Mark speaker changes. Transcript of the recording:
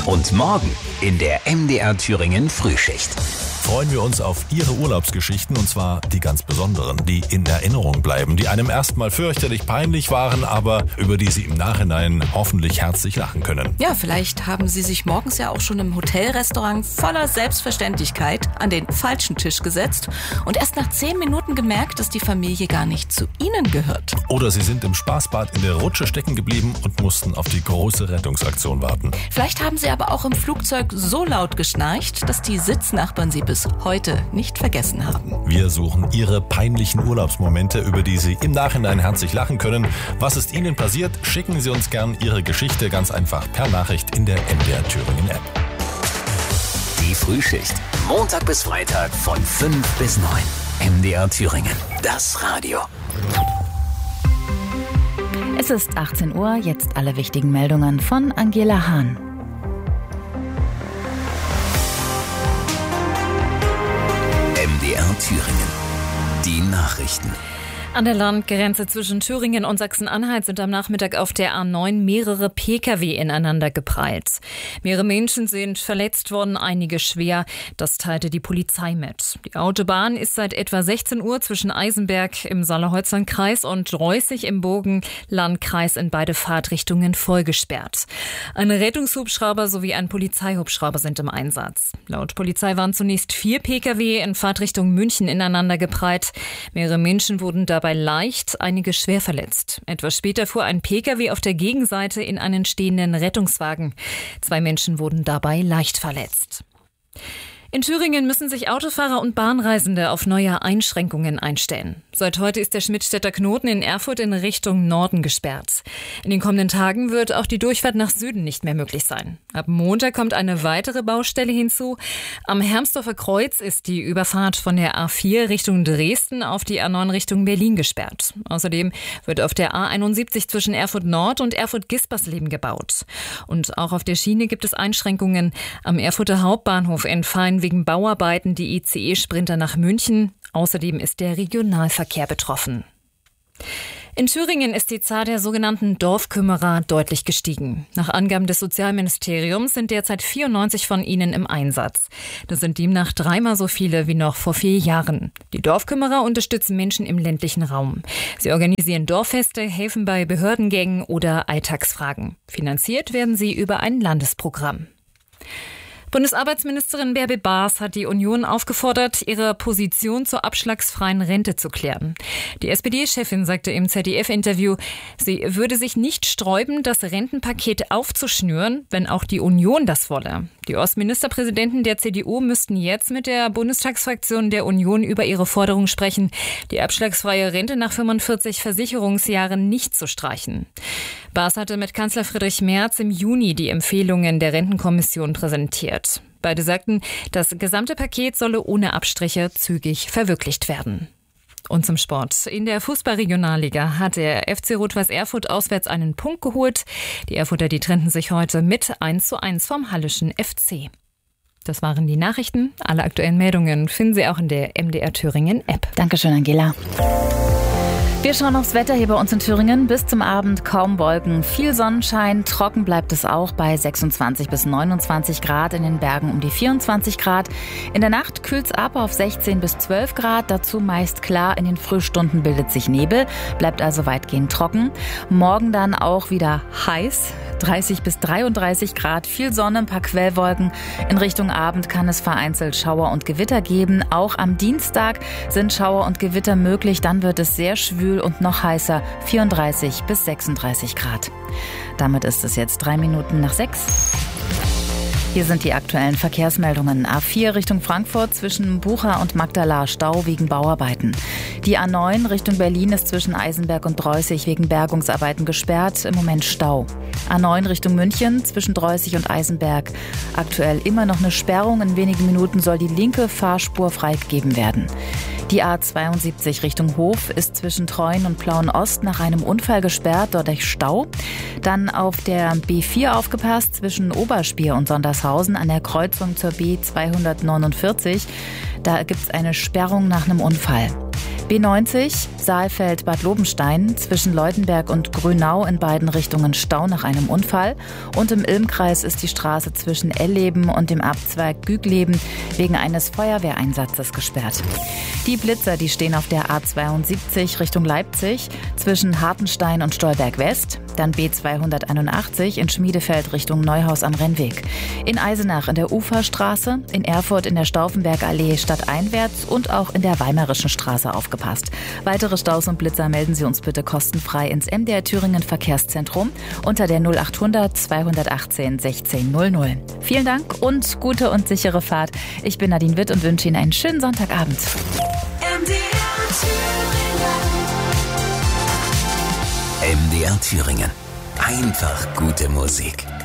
Speaker 1: Und morgen in der MDR Thüringen Frühschicht
Speaker 2: freuen wir uns auf Ihre Urlaubsgeschichten, und zwar die ganz besonderen, die in Erinnerung bleiben, die einem erstmal fürchterlich peinlich waren, aber über die Sie im Nachhinein hoffentlich herzlich lachen können.
Speaker 3: Ja, vielleicht haben Sie sich morgens ja auch schon im Hotelrestaurant voller Selbstverständlichkeit an den falschen Tisch gesetzt und erst nach 10 Minuten gemerkt, dass die Familie gar nicht zu Ihnen gehört.
Speaker 2: Oder Sie sind im Spaßbad in der Rutsche stecken geblieben und mussten auf die große Rettungsaktion warten.
Speaker 3: Vielleicht haben Sie aber auch im Flugzeug so laut geschnarcht, dass die Sitznachbarn Sie bis heute nicht vergessen haben.
Speaker 2: Wir suchen Ihre peinlichen Urlaubsmomente, über die Sie im Nachhinein herzlich lachen können. Was ist Ihnen passiert? Schicken Sie uns gern Ihre Geschichte ganz einfach per Nachricht in der MDR Thüringen App.
Speaker 1: Die Frühschicht, Montag bis Freitag von 5 bis 9. MDR Thüringen, das Radio.
Speaker 4: Es ist 18 Uhr, jetzt alle wichtigen Meldungen von Angela Hahn.
Speaker 1: MDR Thüringen, die Nachrichten.
Speaker 5: An der Landgrenze zwischen Thüringen und Sachsen-Anhalt sind am Nachmittag auf der A9 mehrere Pkw ineinander geprallt. Mehrere Menschen sind verletzt worden, einige schwer. Das teilte die Polizei mit. Die Autobahn ist seit etwa 16 Uhr zwischen Eisenberg im Saale-Holzland-Kreis und Reußig im Burgenlandkreis in beide Fahrtrichtungen vollgesperrt. Ein Rettungshubschrauber sowie ein Polizeihubschrauber sind im Einsatz. Laut Polizei waren zunächst 4 Pkw in Fahrtrichtung München ineinander geprallt. Mehrere Menschen wurden dabei leicht, einige schwer verletzt. Etwas später fuhr ein Pkw auf der Gegenseite in einen stehenden Rettungswagen. 2 Menschen wurden dabei leicht verletzt. In Thüringen müssen sich Autofahrer und Bahnreisende auf neue Einschränkungen einstellen. Seit heute ist der Schmidtstädter Knoten in Erfurt in Richtung Norden gesperrt. In den kommenden Tagen wird auch die Durchfahrt nach Süden nicht mehr möglich sein. Ab Montag kommt eine weitere Baustelle hinzu. Am Hermsdorfer Kreuz ist die Überfahrt von der A4 Richtung Dresden auf die A9 Richtung Berlin gesperrt. Außerdem wird auf der A71 zwischen Erfurt Nord und Erfurt-Gispersleben gebaut. Und auch auf der Schiene gibt es Einschränkungen. Am Erfurter Hauptbahnhof entfallen wegen Bauarbeiten die ICE-Sprinter nach München. Außerdem ist der Regionalverkehr betroffen. In Thüringen ist die Zahl der sogenannten Dorfkümmerer deutlich gestiegen. Nach Angaben des Sozialministeriums sind derzeit 94 von ihnen im Einsatz. Das sind demnach 3-mal so viele wie noch vor 4 Jahren. Die Dorfkümmerer unterstützen Menschen im ländlichen Raum. Sie organisieren Dorffeste, helfen bei Behördengängen oder Alltagsfragen. Finanziert werden sie über ein Landesprogramm. Bundesarbeitsministerin Bärbel Baas hat die Union aufgefordert, ihre Position zur abschlagsfreien Rente zu klären. Die SPD-Chefin sagte im ZDF-Interview, sie würde sich nicht sträuben, das Rentenpaket aufzuschnüren, wenn auch die Union das wolle. Die Ostministerpräsidenten der CDU müssten jetzt mit der Bundestagsfraktion der Union über ihre Forderung sprechen, die abschlagsfreie Rente nach 45 Versicherungsjahren nicht zu streichen. Baas hatte mit Kanzler Friedrich Merz im Juni die Empfehlungen der Rentenkommission präsentiert. Beide sagten, das gesamte Paket solle ohne Abstriche zügig verwirklicht werden. Und zum Sport. In der Fußball-Regionalliga hat der FC Rot-Weiß Erfurt auswärts einen Punkt geholt. Die Erfurter, die trennten sich heute mit 1:1 vom Hallischen FC. Das waren die Nachrichten. Alle aktuellen Meldungen finden Sie auch in der MDR Thüringen App.
Speaker 4: Dankeschön, Angela. Wir schauen aufs Wetter hier bei uns in Thüringen. Bis zum Abend kaum Wolken, viel Sonnenschein. Trocken bleibt es auch bei 26 bis 29 Grad, in den Bergen um die 24 Grad. In der Nacht kühlt es ab auf 16 bis 12 Grad. Dazu meist klar, in den Frühstunden bildet sich Nebel, bleibt also weitgehend trocken. Morgen dann auch wieder heiß. 30 bis 33 Grad, viel Sonne, ein paar Quellwolken. In Richtung Abend kann es vereinzelt Schauer und Gewitter geben. Auch am Dienstag sind Schauer und Gewitter möglich. Dann wird es sehr schwül und noch heißer, 34 bis 36 Grad. Damit ist es jetzt 3 Minuten nach 6. Hier sind die aktuellen Verkehrsmeldungen. A4 Richtung Frankfurt zwischen Bucha und Magdala Stau wegen Bauarbeiten. Die A9 Richtung Berlin ist zwischen Eisenberg und Reußig wegen Bergungsarbeiten gesperrt. Im Moment Stau. A9 Richtung München zwischen Reußig und Eisenberg. Aktuell immer noch eine Sperrung. In wenigen Minuten soll die linke Fahrspur freigegeben werden. Die A72 Richtung Hof ist zwischen Treuen und Plauen Ost nach einem Unfall gesperrt, dort durch Stau. Dann auf der B4 aufgepasst zwischen Oberspier und Sondershausen an der Kreuzung zur B249. Da gibt es eine Sperrung nach einem Unfall. B90 Saalfeld-Bad Lobenstein, zwischen Leutenberg und Grünau in beiden Richtungen Stau nach einem Unfall. Und im Ilmkreis ist die Straße zwischen Elleben und dem Abzweig Gügleben wegen eines Feuerwehreinsatzes gesperrt. Die Blitzer, die stehen auf der A72 Richtung Leipzig zwischen Hartenstein und Stolberg West, dann B281 in Schmiedefeld Richtung Neuhaus am Rennweg. In Eisenach in der Uferstraße, in Erfurt in der Stauffenbergallee stadteinwärts und auch in der Weimarischen Straße aufgepasst. Weitere Staus und Blitzer melden Sie uns bitte kostenfrei ins MDR Thüringen Verkehrszentrum unter der 0800 218 1600. Vielen Dank und gute und sichere Fahrt. Ich bin Nadine Witt und wünsche Ihnen einen schönen Sonntagabend.
Speaker 1: MDR Thüringen. Einfach gute Musik.